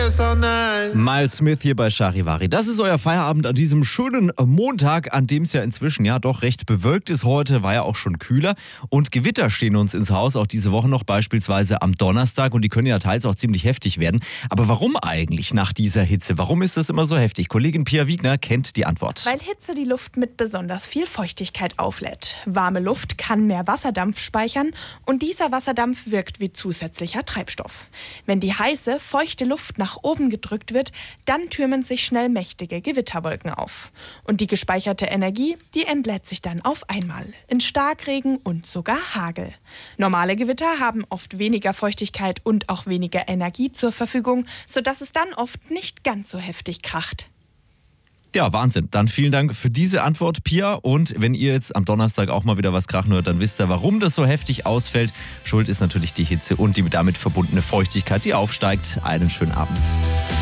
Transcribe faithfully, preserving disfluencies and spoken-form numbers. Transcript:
guess all night. Miles Smith hier bei Charivari. Das ist euer Feierabend an diesem schönen Montag, an dem es ja inzwischen ja doch recht bewölkt ist. Heute war ja auch schon kühler und Gewitter stehen uns ins Haus, auch diese Woche noch, beispielsweise am Donnerstag, und die können ja teils auch ziemlich heftig werden. Aber warum eigentlich nach dieser Hitze? Warum ist das immer so heftig? Kollegin Pia Wiegner kennt die Antwort. Weil Hitze die Luft mit besonders viel Feuchtigkeit auflädt. Warme Luft kann mehr Wasserdampf speichern und dieser Wasserdampf wirkt wie zusätzlicher Treibstoff. Wenn die heiße, feuchte Luft nach oben gedrückt wird, dann türmen sich schnell mächtige Gewitterwolken auf. Und die gespeicherte Energie, die entlädt sich dann auf einmal in Starkregen und sogar Hagel. Normale Gewitter haben oft weniger Feuchtigkeit und auch weniger Energie zur Verfügung, sodass es dann oft nicht ganz so heftig kracht. Ja, Wahnsinn. Dann vielen Dank für diese Antwort, Pia. Und wenn ihr jetzt am Donnerstag auch mal wieder was krachen hört, dann wisst ihr, warum das so heftig ausfällt. Schuld ist natürlich die Hitze und die damit verbundene Feuchtigkeit, die aufsteigt. Einen schönen Abend.